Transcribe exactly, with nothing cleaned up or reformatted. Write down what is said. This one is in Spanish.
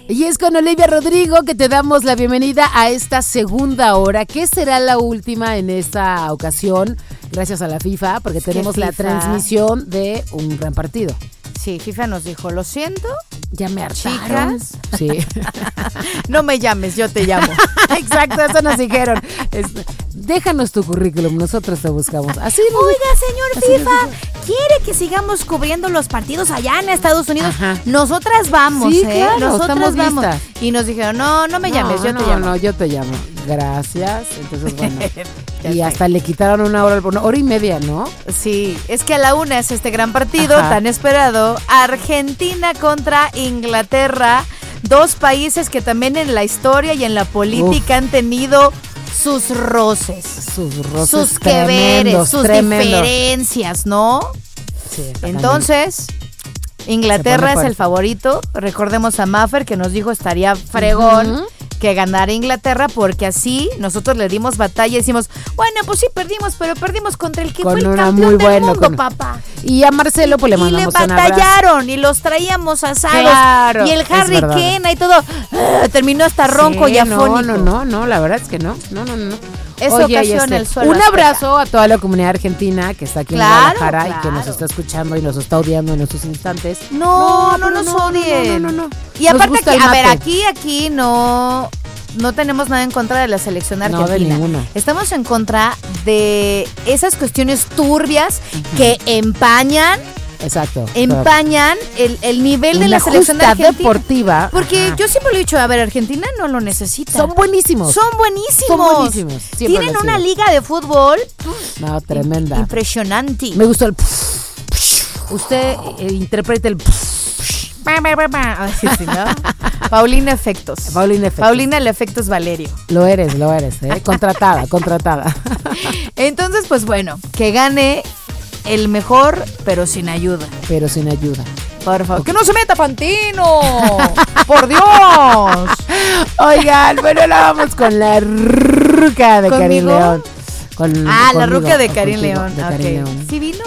Y es con Olivia Rodrigo que te damos la bienvenida a esta segunda hora, que será la última en esta ocasión, gracias a la FIFA, porque tenemos la transmisión de un gran partido. Sí, FIFA nos dijo, lo siento. Ya me hartaron. Chicas. Sí. No me llames, yo te llamo. Exacto, eso nos dijeron. Es, déjanos tu currículum, nosotros te buscamos. Así. Oiga, señor FIFA, ¿quiere que sigamos cubriendo los partidos allá en Estados Unidos? Ajá. Nosotras vamos, sí, ¿eh? Claro, Nosotras vamos. Listas. Y nos dijeron, no, no me no, llames, yo no, te llamo. No, yo te llamo. Gracias. Entonces, bueno. y sé. hasta le quitaron una hora, una hora y media, ¿no? Sí, es que a la una es este gran partido, Ajá. tan esperado. Argentina contra Inglaterra. Dos países que también en la historia y en la política Uf. han tenido sus roces. Sus roces Sus que veres, sus tremendo. diferencias, ¿no? Sí, Entonces, Inglaterra es el favorito. Recordemos a Maffer que nos dijo estaría fregón. Uh-huh. que ganara Inglaterra, porque así nosotros le dimos batalla y decimos, bueno, pues sí perdimos, pero perdimos contra el que con fue el una campeón muy del bueno, mundo, con... papá. Y a Marcelo pues le mandamos un abrazo. Y le batallaron y los traíamos asados. Claro, y el Harry Kane y todo, uh, terminó hasta ronco sí, y afónico. No, no, no, no, la verdad es que no, no, no, no. Eso Oye, ocasiona este, el suelo. Un abrazo a toda la comunidad argentina que está aquí claro, en Guadalajara claro. y que nos está escuchando y nos está odiando en estos instantes. No, no, no nos no, odien. No, no, no, no. Y nos aparte, aquí, a ver, aquí, aquí no... No tenemos nada en contra de la selección argentina. No, de ninguna. Estamos en contra de esas cuestiones turbias uh-huh. que empañan Exacto. Empañan el, el nivel de la selección argentina. Deportiva. Porque Ajá. yo siempre lo he dicho, a ver, Argentina no lo necesita. Son buenísimos. Son buenísimos. Son buenísimos. Tienen una liga de fútbol. No, tremenda. Impresionante. Me gustó el... Usted eh, interpreta el... Así, ¿sí, ¿no? Paulina Efectos. Paulina Efectos. Paulina el Efectos Valerio. Lo eres, lo eres, ¿eh? Contratada, contratada. Entonces, pues bueno, que gane el mejor, pero sin ayuda. Pero sin ayuda. Por favor. ¡Que no se meta Fantino! ¡Por Dios! Oigan, bueno, la vamos con la ruca de Karin León. Con, ah, conmigo, la ruca de Karin León. De okay. Karin León. ¿Sí vino?